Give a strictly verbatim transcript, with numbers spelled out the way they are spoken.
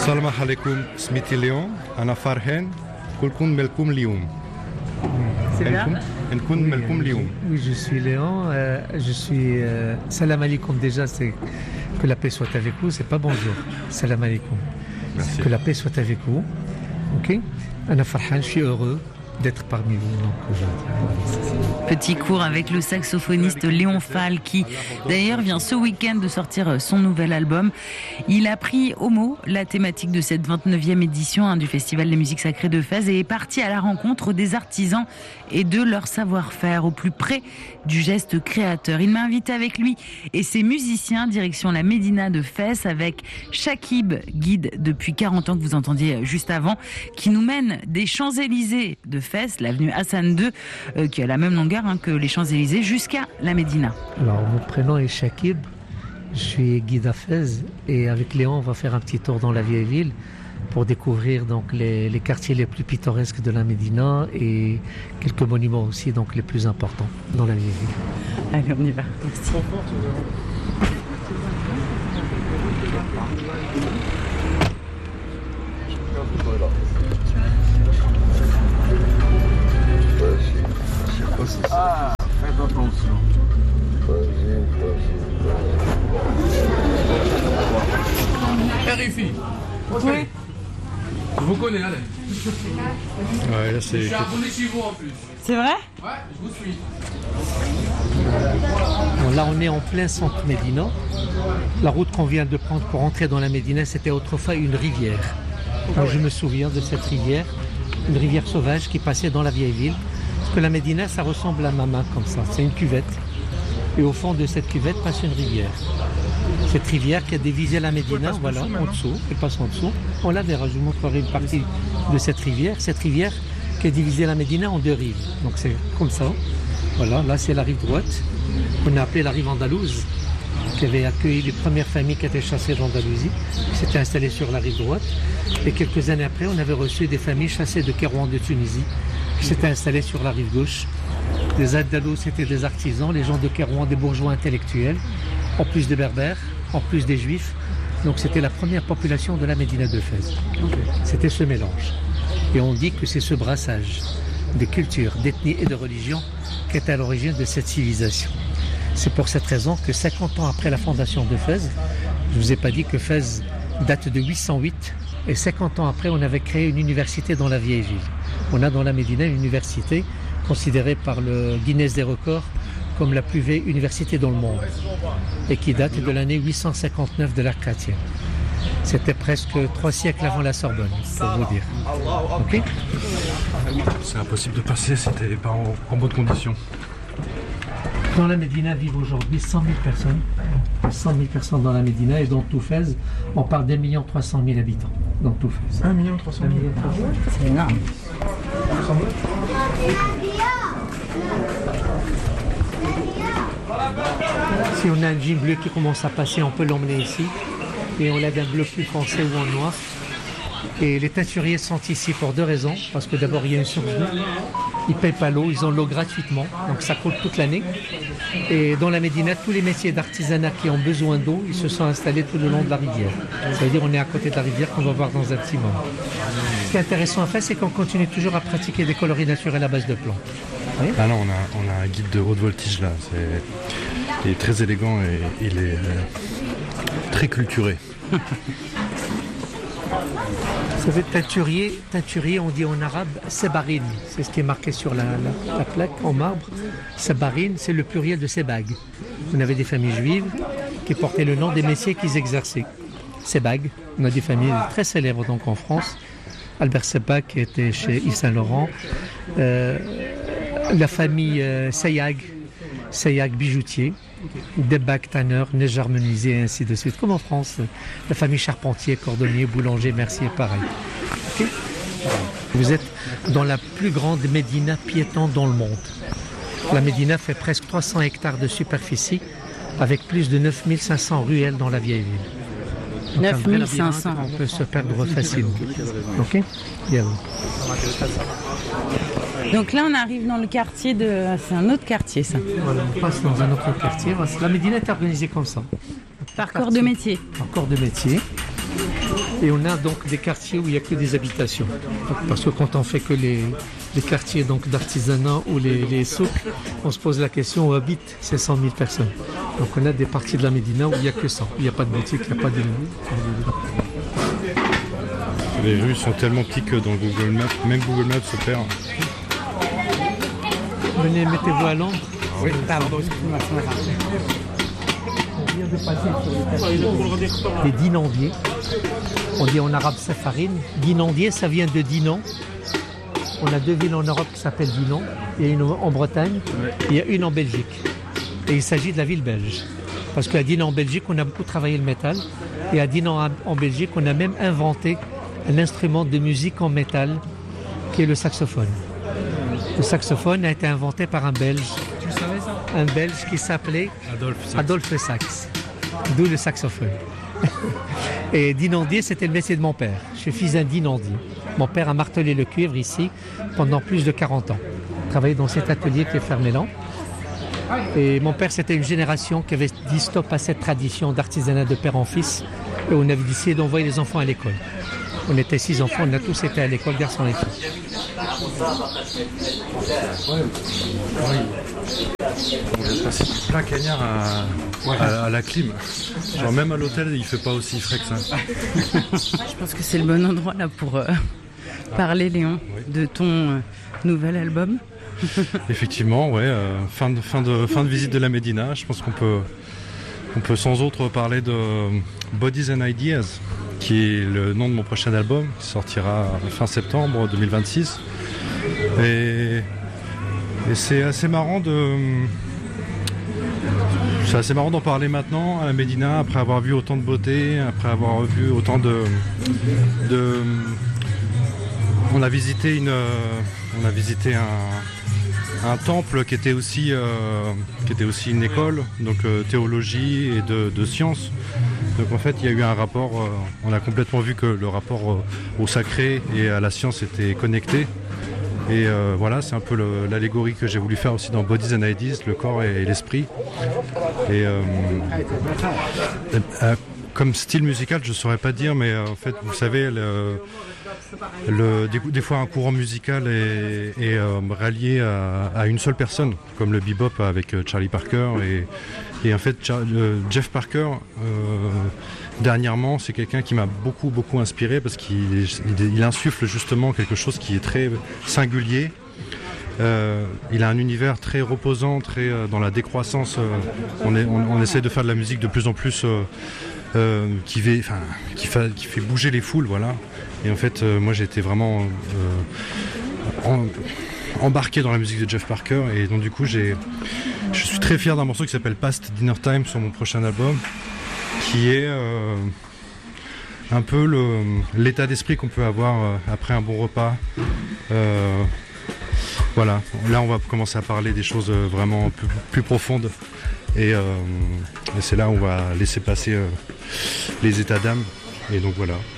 Salam alaikum, smiti Léon, ana farhen, kulkun melkum lioum. C'est bien. Nkun melkum lioum. Oui, je suis Léon. Euh, je suis. Euh, salam alaikum, déjà, c'est que la paix soit avec vous, c'est pas bonjour. Salam alaikum. Merci. Que la paix soit avec vous. Ok? Ana farhan, je suis heureux d'être parmi vous. Donc, je... Petit cours avec le saxophoniste Léon Fall qui d'ailleurs vient ce week-end de sortir son nouvel album. Il a pris au mot la thématique de cette vingt-neuvième édition hein, du Festival des musiques sacrées de Fès et est parti à la rencontre des artisans et de leur savoir-faire au plus près du geste créateur. Il m'a invité avec lui et ses musiciens direction la Médina de Fès avec Chakib, guide depuis quarante ans que vous entendiez juste avant, qui nous mène des Champs-Élysées de Fès, l'avenue Hassan deux, euh, qui a la même longueur hein, que les Champs-Élysées, jusqu'à la Médina. Alors, mon prénom est Chakib, je suis guide à Fès et avec Léon, on va faire un petit tour dans la vieille ville pour découvrir donc, les, les quartiers les plus pittoresques de la Médina et quelques monuments aussi donc, les plus importants dans la vieille ville. Allez, on y va. Merci. Ah, faites attention. Vérifie. Oui. Je vous connais, allez. Ouais, là, c'est... Je suis abonné chez vous en plus. C'est vrai? Ouais, je vous suis. Bon, là, on est en plein centre Médina. La route qu'on vient de prendre pour entrer dans la Médina, c'était autrefois une rivière. Moi, je me souviens de cette rivière, une rivière sauvage qui passait dans la vieille ville. Parce que la Médina, ça ressemble à ma main comme ça. C'est une cuvette. Et au fond de cette cuvette passe une rivière. Cette rivière qui a divisé la Médina, voilà, en dessous, elle passe en dessous. On la verra, je vous montrerai une partie de cette rivière. Cette rivière qui a divisé la Médina en deux rives. Donc c'est comme ça. Voilà, là c'est la rive droite. On a appelé la rive andalouse, qui avait accueilli les premières familles qui étaient chassées d'Andalousie, qui s'étaient installées sur la rive droite. Et quelques années après, on avait reçu des familles chassées de Kérouan de Tunisie, qui s'étaient installées sur la rive gauche. Les Andalous, c'était des artisans, les gens de Kérouan, des bourgeois intellectuels, en plus des berbères, en plus des juifs. Donc c'était la première population de la Médina de Fès. C'était ce mélange. Et on dit que c'est ce brassage de culture, d'ethnie et de religion qui est à l'origine de cette civilisation. C'est pour cette raison que cinquante ans après la fondation de Fès, je ne vous ai pas dit que Fès date de huit cent huit, et cinquante ans après, on avait créé une université dans la vieille ville. On a dans la Médina une université considérée par le Guinness des records comme la plus vieille université dans le monde et qui date de l'année huit cent cinquante-neuf de l'ère chrétienne. C'était presque trois siècles avant la Sorbonne, pour vous dire. Okay ? C'est impossible de passer, c'était pas en, en bonne condition. Dans la Médina vivent aujourd'hui cent mille personnes. cent mille personnes dans la Médina et dans tout Fès, on parle d'un million trois cent mille habitants. Dans tout Fès. un million trois cent mille. C'est énorme. Si on a un jean bleu qui commence à passer, on peut l'emmener ici. Et on l'a d'un bleu plus foncé ou en noir. Et les teinturiers sont ici pour deux raisons. Parce que d'abord, il y a une source d'eau. Ils ne payent pas l'eau, ils ont l'eau gratuitement. Donc ça coule toute l'année. Et dans la Médina, tous les métiers d'artisanat qui ont besoin d'eau, ils se sont installés tout le long de la rivière. Ça veut dire qu'on est à côté de la rivière qu'on va voir dans un petit moment. Ce qui est intéressant à faire, c'est qu'on continue toujours à pratiquer des coloris naturels à base de plantes. Oui. Ah non, on a, on a un guide de haute voltige là. C'est... Il est très élégant et il est euh, très culturé. Vous savez, teinturier, teinturier, on dit en arabe sebarine. C'est ce qui est marqué sur la, la, la plaque en marbre. Sebarine, c'est le pluriel de sebag. On avait des familles juives qui portaient le nom des métiers qu'ils exerçaient. Sebag, on a des familles très célèbres donc en France. Albert Sebag qui était chez Yves Saint Laurent. Euh, la famille euh, Sayag, Sayag bijoutier. Debag, tanneur, Nejar menuisier et ainsi de suite. Comme en France, la famille Charpentier, cordonnier, boulanger, mercier, pareil. Okay. Vous êtes dans la plus grande Médina piéton dans le monde. La Médina fait presque trois cents hectares de superficie avec plus de neuf mille cinq cents ruelles dans la vieille ville. neuf mille cinq cents. On peut se perdre facilement. Ok ? Bien. Donc là, on arrive dans le quartier de... C'est un autre quartier, ça. Voilà, on passe dans un autre quartier. La Médina est organisée comme ça. Par corps de métier. Par corps de métier. Et on a donc des quartiers où il n'y a que des habitations. Donc, parce que quand on fait que les, les quartiers donc, d'artisanat ou les, les souks, on se pose la question où habitent ces cent mille personnes. Donc on a des parties de la Médina où il n'y a que ça. Il n'y a pas de boutique, il n'y a pas de... Les rues sont tellement petites que dans Google Maps, même Google Maps se perd. Venez, mettez-vous à l'ombre. Oui. On vient de passer sur les Dinandiers. On dit en arabe Safarine. Dinandier, ça vient de Dinan. On a deux villes en Europe qui s'appellent Dinan. Il y a une en Bretagne et il y a une en Belgique. Et il s'agit de la ville belge. Parce qu'à Dinan en Belgique, on a beaucoup travaillé le métal. Et à Dinan en Belgique, on a même inventé un instrument de musique en métal qui est le saxophone. Le saxophone a été inventé par un Belge. Tu savais ça? Un Belge qui s'appelait Adolphe Sax. Adolphe Sax. D'où le saxophone. Et Dinandier, c'était le métier de mon père. Je suis fils d'un Dinandier. Mon père a martelé le cuivre ici pendant plus de quarante ans. Il travaillait dans cet atelier qui est Fermélan. Et mon père, c'était une génération qui avait dit stop à cette tradition d'artisanat de père en fils. Et on avait décidé d'envoyer les enfants à l'école. On était six enfants, on a tous été à l'école, garçons et filles. On vient de passer plein cagnard à, à, à la clim. Genre même à l'hôtel, il fait pas aussi frais que ça. Je pense que c'est le bon endroit là pour euh, parler, Léon, Oui. de ton euh, nouvel album. Effectivement, ouais. Euh, fin, de, fin, de, fin de visite de la Médina. Je pense qu'on peut, on peut sans autre parler de Bodies and Ideas, qui est le nom de mon prochain album, qui sortira fin septembre deux mille vingt-six. Et, et c'est assez marrant de... C'est assez marrant d'en parler maintenant à la Médina, après avoir vu autant de beauté, après avoir vu autant de... de on a visité une... On a visité un, un temple qui était aussi, euh, qui était aussi une école, donc euh, théologie et de, de sciences. Donc en fait, il y a eu un rapport, euh, on a complètement vu que le rapport euh, au sacré et à la science était connecté. Et euh, voilà, c'est un peu le, l'allégorie que j'ai voulu faire aussi dans Bodies and Ideas, le corps et, et l'esprit. Et euh, euh, comme style musical, je ne saurais pas dire, mais euh, en fait, vous savez, le, le, des, des fois un courant musical est, est euh, rallié à, à une seule personne, comme le bebop avec euh, Charlie Parker. Et, et en fait, Char- euh, Jeff Parker, euh, dernièrement, c'est quelqu'un qui m'a beaucoup, beaucoup inspiré parce qu'il il, il insuffle justement quelque chose qui est très singulier. Euh, il a un univers très reposant, très euh, dans la décroissance. Euh, on, est, on, on essaie de faire de la musique de plus en plus euh, euh, qui, fait, enfin, qui, fait, qui fait bouger les foules, voilà. Et en fait, euh, moi, j'ai été vraiment euh, en, embarqué dans la musique de Jeff Parker, et donc du coup, j'ai, je suis très fier d'un morceau qui s'appelle Past Dinner Time sur mon prochain album, qui est euh, un peu le, l'état d'esprit qu'on peut avoir euh, après un bon repas. Euh, Voilà, là on va commencer à parler des choses vraiment plus, plus profondes et, euh, et c'est là où on va laisser passer euh, les états d'âme, et donc voilà.